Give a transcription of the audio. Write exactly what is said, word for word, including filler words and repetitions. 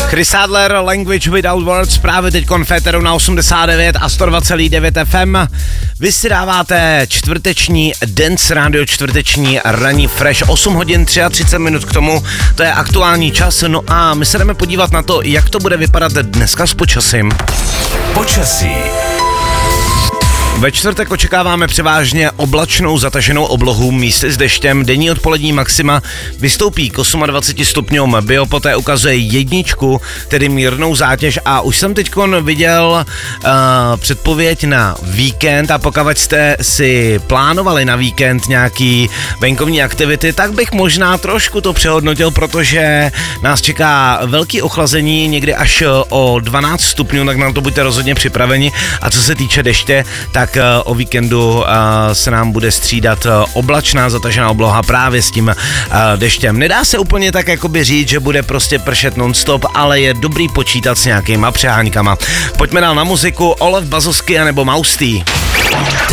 Chris Adler, Language Without Words, právě teď konféteru na osmdesát devět a sto dva celá devět F M. Vy si dáváte čtvrteční Dance Radio, čtvrteční ranní Fresh, osm hodin třicet tři minut k tomu, to je aktuální čas, no a my se jdeme podívat na to, jak to bude vypadat dneska s počasím. Počasí. Ve čtvrtek očekáváme převážně oblačnou zataženou oblohu, místy s deštěm, denní odpolední maxima vystoupí k dvaceti osmi stupňům, Biopoté ukazuje jedničku, tedy mírnou zátěž a už jsem teďkon viděl uh, předpověď na víkend a pokud jste si plánovali na víkend nějaký venkovní aktivity, tak bych možná trošku to přehodnotil, protože nás čeká velký ochlazení, někdy až o dvanáct stupňů, tak na to buďte rozhodně připraveni a co se týče deště, tak o víkendu se nám bude střídat oblačná zatažená obloha právě s tím deštěm. Nedá se úplně tak jakoby říct, že bude prostě pršet non-stop, ale je dobrý počítat s nějakýma přeháňkama. Pojďme dál na muziku, Olaf Bazovsky anebo Maustý.